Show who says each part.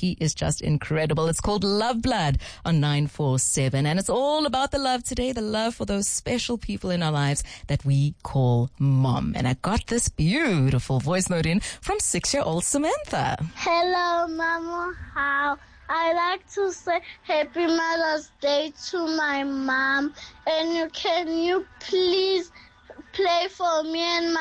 Speaker 1: he is just incredible. It's called Love Blood on 947. And it's all about the love today, the love for those special people in our lives that we call mom. And I got this beautiful voice note in from 6-year-old Samantha.
Speaker 2: Hello, Mama. How? I like to say Happy Mother's Day to my mom. And can you please play for me and my